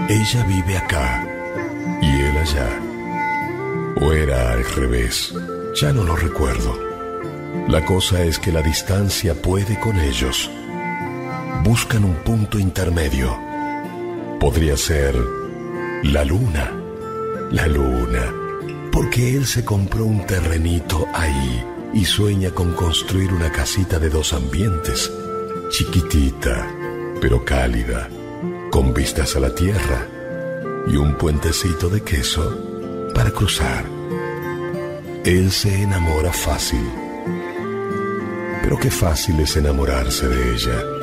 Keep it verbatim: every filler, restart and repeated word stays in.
Ella vive acá y él allá. O era al revés, ya no lo recuerdo. La cosa es que la distancia puede con ellos. Buscan un punto intermedio. Podría ser la luna. La luna. Porque él se compró un terrenito ahí y sueña con construir una casita de dos ambientes. Chiquitita, pero cálida, con vistas a la tierra y un puentecito de queso para cruzar. Él se enamora fácil. Pero qué fácil es enamorarse de ella.